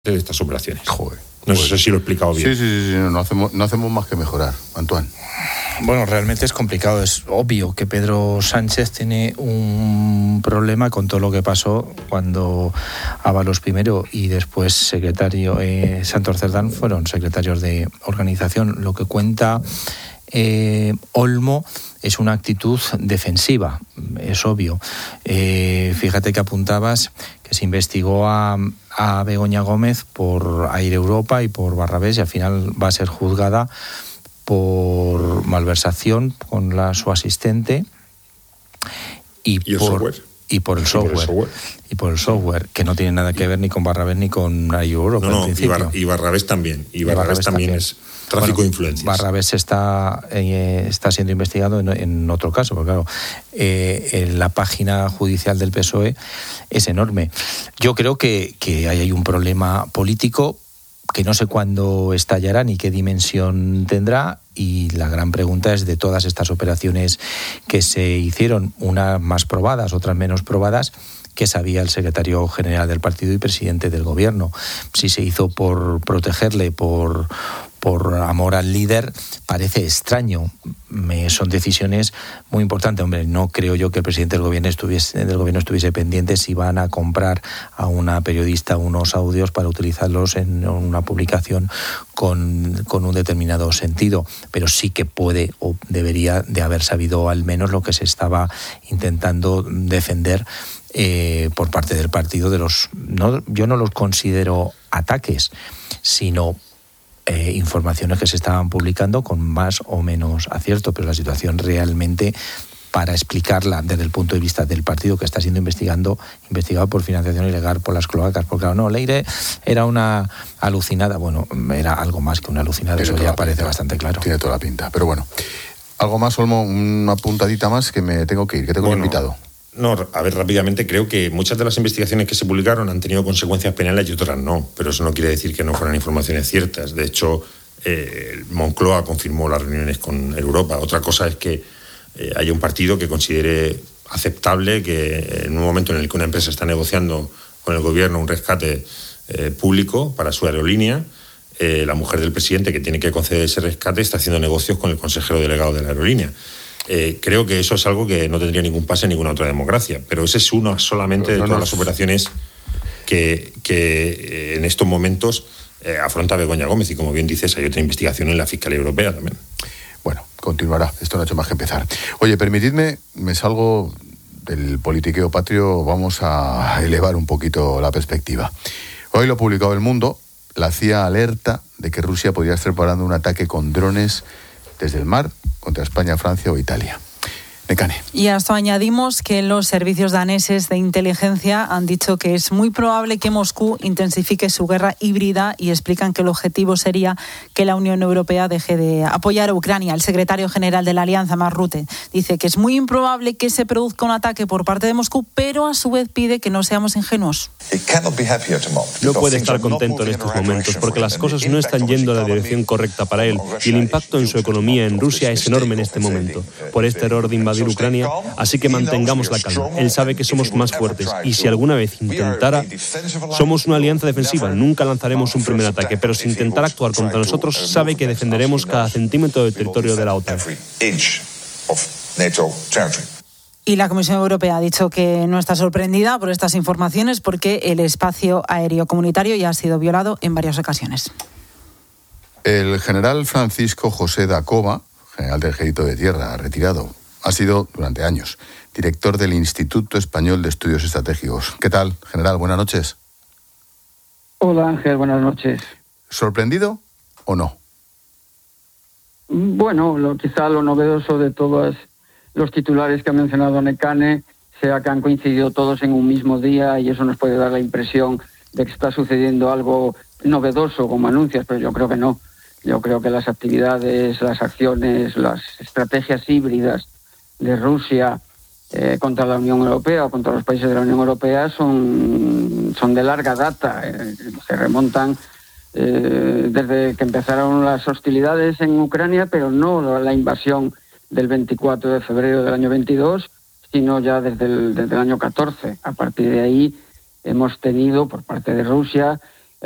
de estas operaciones. Joder. No sé si lo he explicado bien. Sí, no hacemos más que mejorar. Antoine. Bueno, realmente es complicado. Es obvio que Pedro Sánchez tiene un problema con todo lo que pasó cuando Ábalos primero y después secretario Santos Cerdán fueron secretarios de organización. Lo que cuenta Olmo es una actitud defensiva, es obvio. Fíjate que apuntabas que se investigó a Begoña Gómez por Air Europa y por Barrabés y al final va a ser juzgada por malversación con su asistente y por el software, que no tiene nada que ver ni con Barrabés ni con Air Europa. No, y Barrabés también. Y Barrabés también es tráfico de influencias. Barrabés está siendo investigado en otro caso, porque claro, en la página judicial del PSOE es enorme. Yo creo que hay un problema político que no sé cuándo estallará ni qué dimensión tendrá, y la gran pregunta es, de todas estas operaciones que se hicieron, unas más probadas, otras menos probadas, ¿qué sabía el secretario general del partido y presidente del gobierno? Si se hizo por protegerle, por amor al líder, parece extraño. Son decisiones muy importantes. Hombre, no creo yo que el presidente del gobierno estuviese pendiente si van a comprar a una periodista unos audios para utilizarlos en una publicación con un determinado sentido, pero sí que puede o debería de haber sabido al menos lo que se estaba intentando defender por parte del partido. Yo no los considero ataques, sino informaciones que se estaban publicando con más o menos acierto, pero la situación realmente, para explicarla desde el punto de vista del partido que está siendo investigado por financiación ilegal por las cloacas, porque claro, Leire era una alucinada, bueno, era algo más que una alucinada, eso ya parece bastante claro. Tiene toda la pinta, pero bueno. Algo más, Olmo, una puntadita más que me tengo que ir, que tengo un invitado. No, a ver, rápidamente, creo que muchas de las investigaciones que se publicaron han tenido consecuencias penales y otras no, pero eso no quiere decir que no fueran informaciones ciertas. De hecho, Moncloa confirmó las reuniones con Europa. Otra cosa es que haya un partido que considere aceptable que en un momento en el que una empresa está negociando con el gobierno un rescate público para su aerolínea, la mujer del presidente que tiene que conceder ese rescate está haciendo negocios con el consejero delegado de la aerolínea. Creo que eso es algo que no tendría ningún pase en ninguna otra democracia, pero ese es uno solamente de todas las operaciones que en estos momentos afronta Begoña Gómez, y como bien dices, hay otra investigación en la Fiscalía Europea también. Bueno, continuará, esto no ha hecho más que empezar. Oye, permitidme, me salgo del politiqueo patrio, vamos a elevar un poquito la perspectiva. Hoy lo ha publicado El Mundo, la CIA alerta de que Rusia podría estar preparando un ataque con drones desde el mar contra España, Francia o Italia. Nekane. Y a esto añadimos que los servicios daneses de inteligencia han dicho que es muy probable que Moscú intensifique su guerra híbrida y explican que el objetivo sería que la Unión Europea deje de apoyar a Ucrania. El secretario general de la Alianza, Mark Rutte, dice que es muy improbable que se produzca un ataque por parte de Moscú, pero a su vez pide que no seamos ingenuos. No puede estar contento en estos momentos porque las cosas no están yendo en la dirección correcta para él y el impacto en su economía en Rusia es enorme en este momento por este error de invadir Ucrania, así que mantengamos la calma. Él sabe que somos más fuertes y si alguna vez intentara, somos una alianza defensiva, nunca lanzaremos un primer ataque, pero si intentara actuar contra nosotros, sabe que defenderemos cada centímetro del territorio de la OTAN. Y la Comisión Europea ha dicho que no está sorprendida por estas informaciones porque el espacio aéreo comunitario ya ha sido violado en varias ocasiones. El general Francisco José da Cova, general del Ejército de Tierra, retirado, ha sido durante años director del Instituto Español de Estudios Estratégicos. ¿Qué tal, general? Buenas noches. Hola, Ángel, buenas noches. ¿Sorprendido o no? Bueno, quizá lo novedoso de todos los titulares que ha mencionado Nekane sea que han coincidido todos en un mismo día y eso nos puede dar la impresión de que está sucediendo algo novedoso como anuncias, pero yo creo que no. Yo creo que las actividades, las acciones, las estrategias híbridas de Rusia contra la Unión Europea o contra los países de la Unión Europea son de larga data. Se remontan desde que empezaron las hostilidades en Ucrania, pero no la invasión del 24 de febrero del año 22, sino ya desde el año 14. A partir de ahí hemos tenido por parte de Rusia